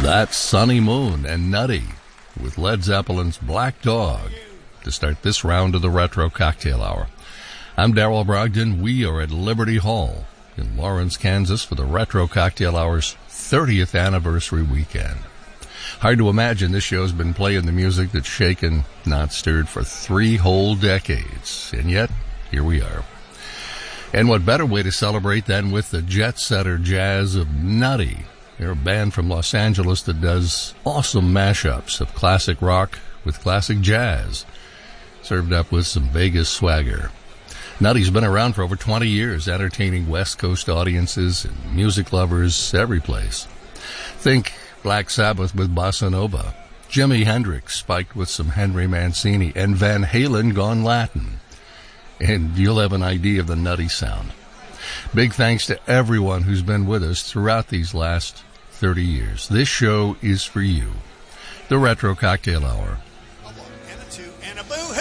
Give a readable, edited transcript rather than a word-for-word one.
That's Sonny Moon and Nutty with Led Zeppelin's Black Dog to start this round of the Retro Cocktail Hour. I'm Darrell Brogdon. We are at Liberty Hall in Lawrence, Kansas for the Retro Cocktail Hour's 30th anniversary weekend. Hard to imagine this show's been playing the music that's shaken, not stirred for 3 whole decades. And yet, here we are. And what better way to celebrate than with the jet-setter jazz of Nutty. They're a band from Los Angeles that does awesome mashups of classic rock with classic jazz, served up with some Vegas swagger. Nutty's been around for over 20 years, entertaining West Coast audiences and music lovers every place. Think Black Sabbath with Bossa Nova, Jimi Hendrix spiked with some Henry Mancini, and Van Halen gone Latin. And you'll have an idea of the Nutty sound. Big thanks to everyone who's been with us throughout these last 30 years. This show is for you. The Retro Cocktail Hour.